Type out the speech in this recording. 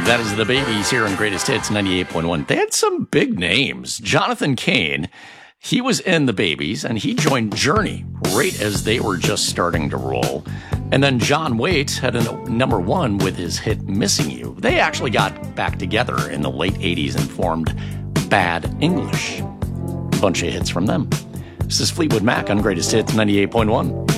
That is the Babies here on Greatest Hits 98.1. They had some big names. Jonathan Cain, he was in the Babies, and he joined Journey right as they were just starting to roll. And then John Waite had a number one with his hit Missing You. They actually got back together in the late 80s and formed Bad English. A bunch of hits from them. This is Fleetwood Mac on Greatest Hits 98.1.